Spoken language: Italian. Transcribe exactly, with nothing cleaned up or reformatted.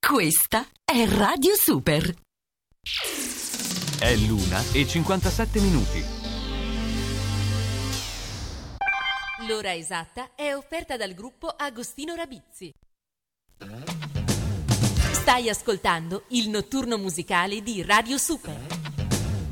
Questa è Radio Super. È l'una e cinquantasette minuti. L'ora esatta è offerta dal gruppo Agostino Rabizzi. Stai ascoltando il notturno musicale di Radio Super.